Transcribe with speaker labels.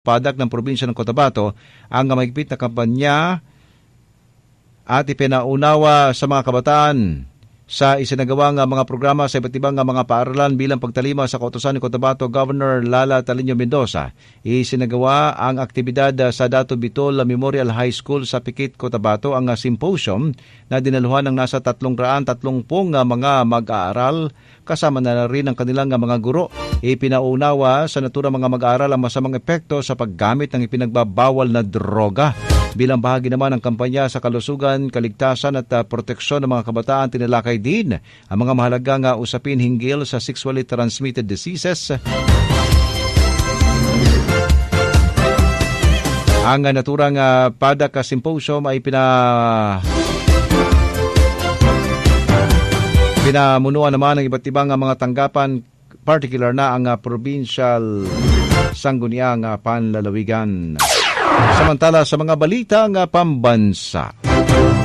Speaker 1: padak ng probinsya ng Cotabato ang mahigpit na kampanya at ipinaunawa sa mga kabataan sa isinagawang mga programa sa iba't ibang mga paaralan bilang pagtalima sa kautusan ni Cotabato Governor Lala Talino Mendoza. Isinagawa ang aktibidad sa Dato Bitol Memorial High School sa Pikit, Cotabato ang symposium na dinaluhan ng nasa 330 mga mag-aaral kasama na rin ang kanilang mga guro. Ipinaunawa sa naturang mga mag-aaral ang masamang epekto sa paggamit ng ipinagbabawal na droga. Bilang bahagi naman ng kampanya sa kalusugan, kaligtasan at proteksyon ng mga kabataan, tinalakay din ang mga mahalagang usapin hinggil sa sexually transmitted diseases. Ang naturang padak symposium ay pinamunuan naman ng iba't ibang mga tanggapan, particular na ang provincial sangguniang panlalawigan. Samantala sa mga balita ng pambansa.